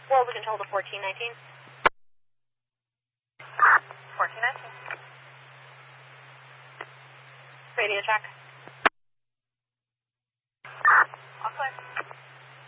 Well, we control to 1419. 1419. Radio check. All clear.